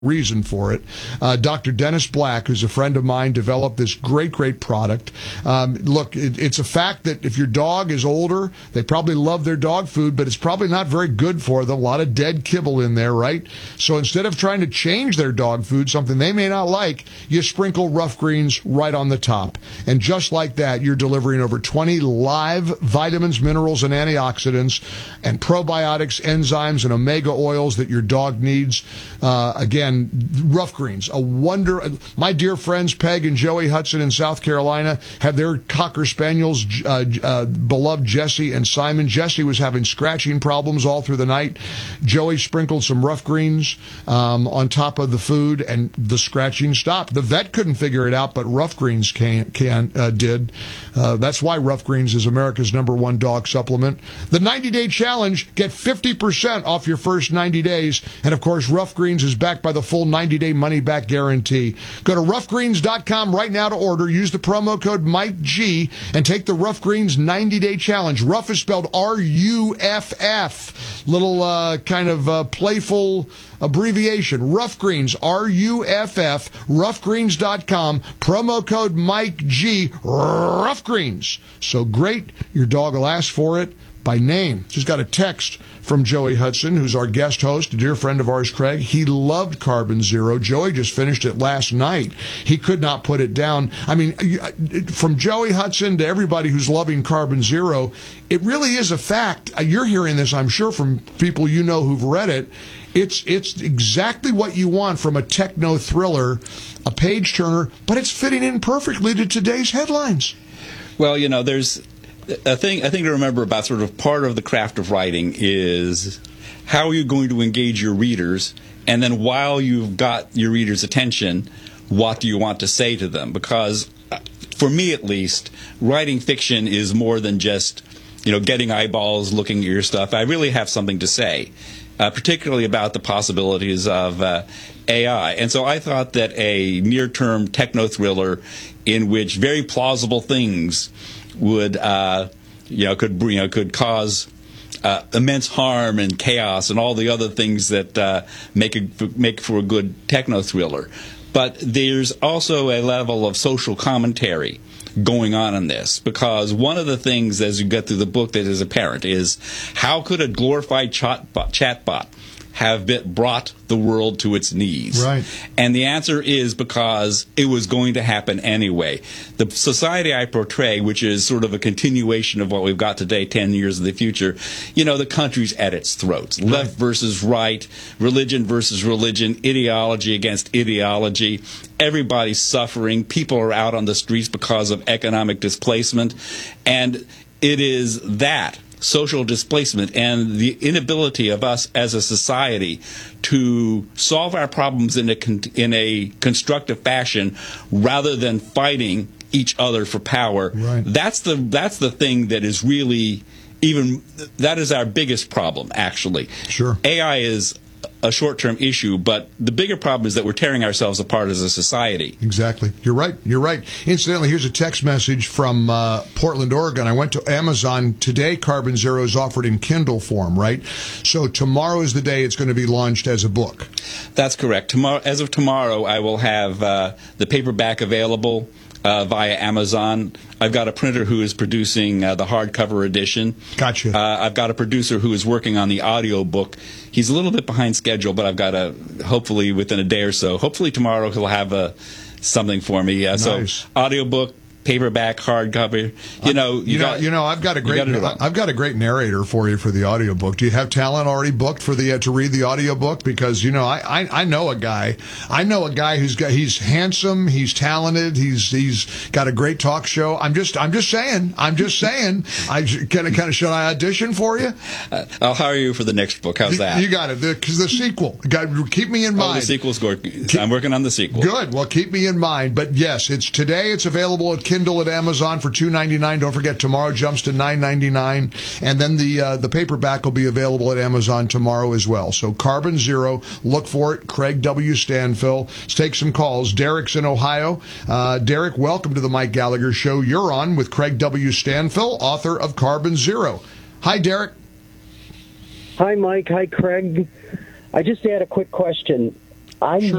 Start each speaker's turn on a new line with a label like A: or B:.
A: reason for it. Dr. Dennis Black, who's a friend of mine, developed this great product. Look, it's a fact that if your dog is older, they probably love their dog food, but it's probably not very good for them. A lot of dead kibble in there, right? So instead of trying to change their dog food, something they may not like, you sprinkle Rough Greens right on the top. And just like that, you're delivering over 20 live vitamins, minerals, and antioxidants, and probiotics, enzymes, and omega oils that your dog needs. Again, Rough Greens, a wonder. My dear friends Peg and Joey Hudson in South Carolina have their Cocker Spaniels, beloved Jesse and Simon. Jesse was having scratching problems all through the night. Joey sprinkled some Rough Greens on top of the food, and the scratching stopped. The vet couldn't figure it out, but Rough Greens did. That's why Rough Greens is America's #1 dog supplement. The 90-day challenge, get 50% off your first 90 days. And, of course, Rough Greens is backed by the full 90-day money-back guarantee. Go to roughgreens.com right now to order. Use the promo code MikeG and take the Rough Greens 90-day challenge. Rough is spelled R-U-F-F. Little kind of playful abbreviation. Rough Greens, R-U-F-F, roughgreens.com, promo code MikeG, Rough Greens. So great, your dog will ask for it by name. Just got a text from Joey Hudson, who's our guest host, a dear friend of ours, Craig. He loved Carbon Zero. Joey just finished it last night. He could not put it down. I mean, from Joey Hudson to everybody who's loving Carbon Zero, it really is a fact. You're hearing this, I'm sure, from people you know who've read it. It's exactly what you want from a techno thriller, a page turner, but it's fitting in perfectly to today's headlines.
B: Well, you know, there's a thing to remember about sort of part of the craft of writing is how are you going to engage your readers, and then while you've got your readers' attention, what do you want to say to them? Because for me at least, writing fiction is more than just, you know, getting eyeballs looking at your stuff. I really have something to say, particularly about the possibilities of AI. And so I thought that a near-term techno-thriller in which very plausible things would could cause immense harm and chaos and all the other things that make for a good techno thriller. But there's also a level of social commentary going on in this, because one of the things as you get through the book that is apparent is how could a glorified chatbot have brought the world to its knees?
A: Right.
B: And the answer is because it was going to happen anyway. The society I portray, which is sort of a continuation of what we've got today, 10 years in the future, you know, the country's at its throats. Right. Left versus right, religion versus religion, ideology against ideology. Everybody's suffering. People are out on the streets because of economic displacement. And it is that social displacement and the inability of us as a society to solve our problems in a constructive fashion rather than fighting each other for power.
A: Right.
B: That's the thing that is really that is our biggest problem, actually.
A: Sure.
B: AI is a short-term issue, but the bigger problem is that we're tearing ourselves apart as a society.
A: Exactly. You're right. Incidentally, here's a text message from Portland, Oregon. I went to Amazon today. Carbon Zero is offered in Kindle form, right? So tomorrow is the day it's going to be launched as a book.
B: That's correct. As of tomorrow, I will have the paperback available via Amazon. I've got a printer who is producing the hardcover edition.
A: Gotcha.
B: I've got a producer who is working on the audio book. He's a little bit behind schedule, but I've got hopefully within a day or so. Hopefully tomorrow he'll have something for me.
A: Nice.
B: So audio book, paperback, hardcover.
A: I've got a great narrator for you for the audiobook. Do you have talent already booked for to read the audiobook? Because I know a guy. He's handsome, he's talented, he's got a great talk show. I'm just saying. Should I audition for you?
B: I'll hire you for the next book. How's that?
A: You got it. Because the sequel. Keep me in mind.
B: The sequel's good. I'm working on the sequel.
A: Good. Well, keep me in mind. But yes, it's available at Kindle at Amazon for $2.99. Don't forget, tomorrow jumps to $9.99, and then the paperback will be available at Amazon tomorrow as well. So Carbon Zero, look for it. Craig W. Stanfill. Let's take some calls. Derek's in Ohio. Derek, welcome to the Mike Gallagher Show. You're on with Craig W. Stanfill, author of Carbon Zero. Hi, Derek.
C: Hi, Mike. Hi, Craig. I just had a quick question. I'm